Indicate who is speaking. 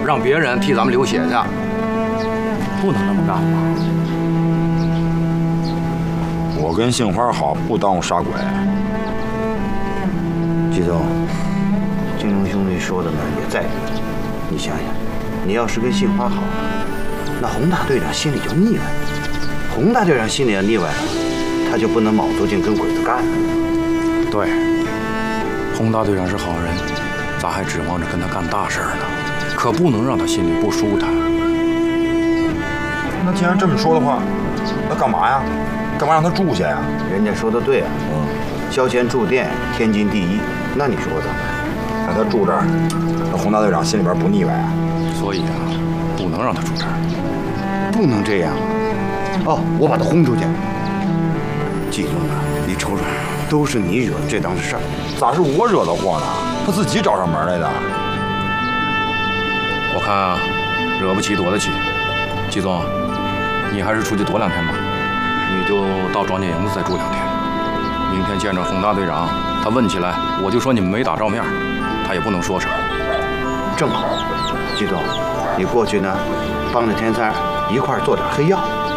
Speaker 1: 让别人替咱们流血去，不能那么干吧？
Speaker 2: 我跟杏花好，不耽误杀鬼。
Speaker 3: 季总，金龙兄弟说的呢也在理。你想想，你要是跟杏花好，那洪大队长心里就腻歪。洪大队长心里要腻歪了，他就不能卯足劲跟鬼子干了。
Speaker 1: 对，洪大队长是好人，咱还指望着跟他干大事呢，可不能让他心里不舒坦。
Speaker 2: 那既然这么说的话，那干嘛呀？干嘛让他住下呀？
Speaker 3: 人家说的对啊，消钱住店天经地义。那你说怎么办？
Speaker 2: 那他住这儿，那洪大队长心里边不腻歪啊？
Speaker 1: 所以啊，不能让他住这儿。
Speaker 3: 不能这样。哦，我把他轰出去。季总啊，你瞅瞅，都是你惹这档子事儿。
Speaker 2: 咋是我惹的祸呢？他自己找上门来的。
Speaker 1: 我看啊，惹不起躲得起。季总，你还是出去躲2天吧，你就到庄稼营子再住2天。明天见着洪大队长，他问起来，我就说你们没打照面，他也不能说什么。
Speaker 3: 正好，季总，你过去呢，帮着天三一块儿做点黑药。